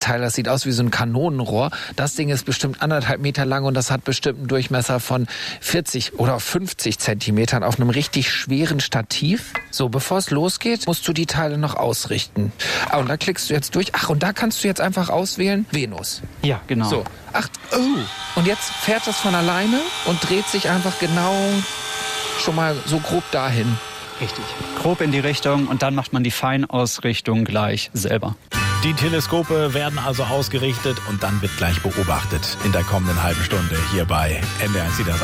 Teil, das sieht aus wie so ein Kanonenrohr. Das Ding ist bestimmt 1,5 Meter lang und das hat bestimmt einen Durchmesser von 40 oder 50 Zentimetern auf einem richtig schweren Stativ. So, bevor es losgeht, musst du die Teile noch ausrichten. Ah, und da klickst du jetzt durch. Ach, und da kannst du jetzt einfach auswählen, Venus. Ja, genau. So, ach, und jetzt fährt das von alleine und dreht sich einfach genau schon mal so grob dahin. Richtig. Grob in die Richtung und dann macht man die Feinausrichtung gleich selber. Die Teleskope werden also ausgerichtet und dann wird gleich beobachtet in der kommenden halben Stunde hier bei NDR1